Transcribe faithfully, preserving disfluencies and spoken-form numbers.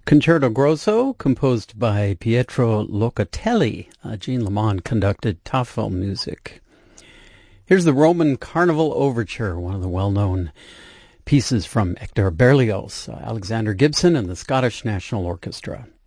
Concerto Grosso, composed by Pietro Locatelli. Uh, Jean Lamont conducted Tafel music. Here's the Roman Carnival Overture, one of the well-known pieces from Hector Berlioz, uh, Alexander Gibson and the Scottish National Orchestra.